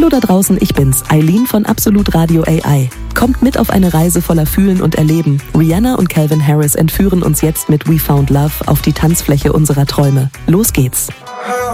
Hallo da draußen, ich bin's, Eileen von Absolut Radio AI. Kommt mit auf eine Reise voller Fühlen und Erleben. Rihanna und Calvin Harris entführen uns jetzt mit We Found Love auf die Tanzfläche unserer Träume. Los geht's!